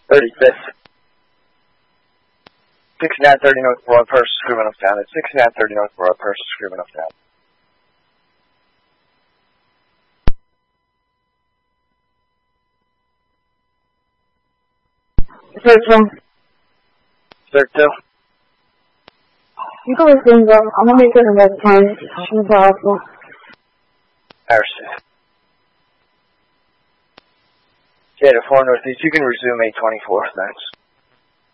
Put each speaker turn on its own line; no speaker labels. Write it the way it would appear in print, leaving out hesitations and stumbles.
35th. 6930 North Broad, Purse, Scrivener Town. It's 6930 North Broad, Purse, Scrivener Town. Third two.
You can listen, though. I'm gonna make it another time. It's possible.
Harrison. Jada 4 Northeast, you can resume 824, thanks.